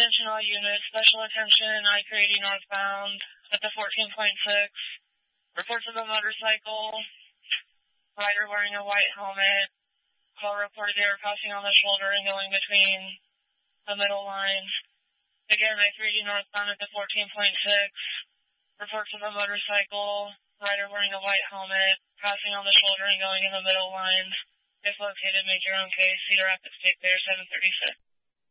Attention all units, special attention, I-380 northbound at the 14.6. Reports of a motorcycle, rider wearing a white helmet. Call reported they were passing on the shoulder and going between the middle lines. Again, I-380 northbound at the 14.6. Reports of a motorcycle, rider wearing a white helmet, passing on the shoulder and going in the middle lines. If located, make your own case. Cedar Rapids State Fair 736.